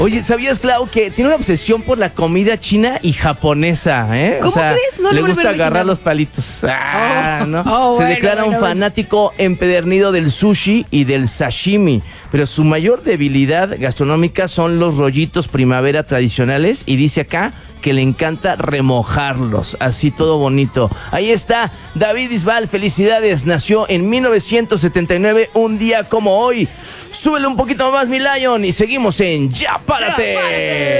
Oye, ¿sabías, Clau, que tiene una obsesión por la comida china y japonesa, eh? ¿Cómo crees? No le lo gusta hubiera agarrar imaginado. los palitos. ¿No? Se Bueno, declara un bueno. fanático empedernido del sushi y del sashimi, pero su mayor debilidad gastronómica son los rollitos primavera tradicionales y dice acá que le encanta remojarlos, así todo bonito. Ahí está, David Bisbal, felicidades, nació en 1979, un día como hoy. Súbele un poquito más, mi Lion, y seguimos en Ya Párate.